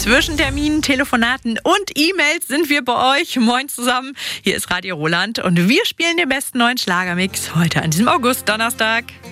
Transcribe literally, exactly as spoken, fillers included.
Zwischen Terminen, Telefonaten und E-Mails sind wir bei euch. Moin zusammen, hier ist Radio Roland und wir spielen den besten neuen Schlagermix heute an diesem August-Donnerstag.